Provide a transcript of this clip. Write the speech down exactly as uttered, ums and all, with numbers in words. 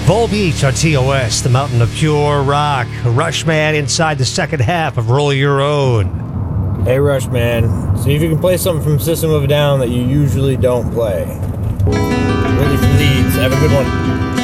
Volbeat on T O S, the mountain of pure rock. Rushman inside the second half of Roll Your Own. Hey Rushman, see if you can play something from System of a Down that you usually don't play. Really from Leeds. Have a good one.